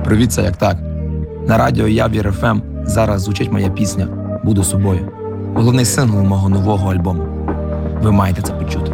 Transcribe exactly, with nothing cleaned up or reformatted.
Привіт, це як так. На радіо Явір еф ем зараз звучить моя пісня «Буду собою». Головний сингл мого нового альбому. Ви маєте це почути.